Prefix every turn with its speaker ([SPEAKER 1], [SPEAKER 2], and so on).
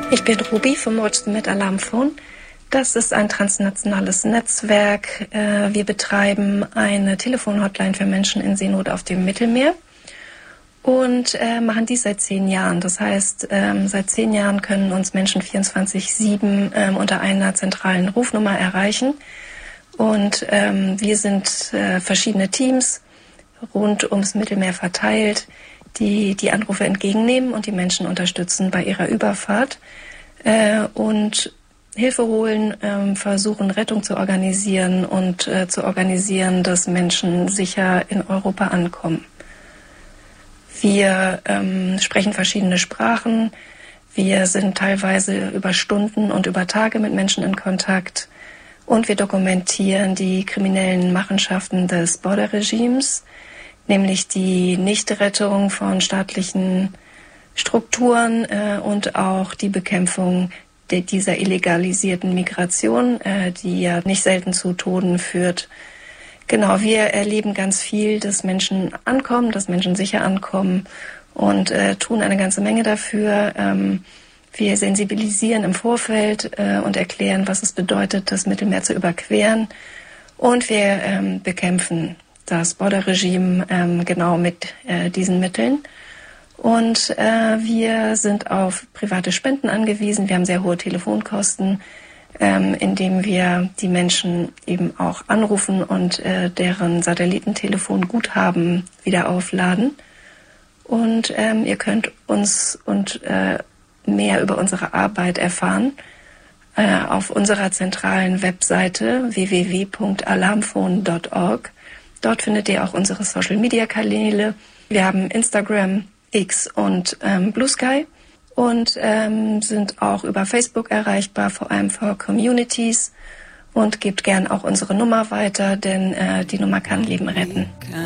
[SPEAKER 1] Ich bin Ruby vom Watch the Med Alarmphone. Das ist ein transnationales Netzwerk. Wir betreiben eine Telefonhotline für Menschen in Seenot auf dem Mittelmeer und machen dies seit 10 Jahren. Das heißt, seit 10 Jahren können uns Menschen 24/7 unter einer zentralen Rufnummer erreichen. Und wir sind verschiedene Teams rund ums Mittelmeer verteilt, die die Anrufe entgegennehmen und die Menschen unterstützen bei ihrer Überfahrt und Hilfe holen, versuchen Rettung zu organisieren und zu organisieren, dass Menschen sicher in Europa ankommen. Wir sprechen verschiedene Sprachen. Wir sind teilweise über Stunden und über Tage mit Menschen in Kontakt. Und wir dokumentieren die kriminellen Machenschaften des Border-Regimes, nämlich die Nichtrettung von staatlichen Strukturen und auch die Bekämpfung dieser illegalisierten Migration, die ja nicht selten zu Toten führt. Genau, wir erleben ganz viel, dass Menschen ankommen, dass Menschen sicher ankommen und tun eine ganze Menge dafür. Wir sensibilisieren im Vorfeld und erklären, was es bedeutet, das Mittelmeer zu überqueren. Und wir bekämpfen das Border-Regime genau mit diesen Mitteln. Und wir sind auf private Spenden angewiesen. Wir haben sehr hohe Telefonkosten, indem wir die Menschen eben auch anrufen und deren Satellitentelefonguthaben wieder aufladen. Und ihr könnt uns und mehr über unsere Arbeit erfahren auf unserer zentralen Webseite www.alarmphone.org. Dort findet ihr auch unsere Social-Media-Kanäle. Wir haben Instagram, X und Blue Sky und sind auch über Facebook erreichbar, vor allem für Communities, und gebt gern auch unsere Nummer weiter, denn die Nummer kann Leben retten.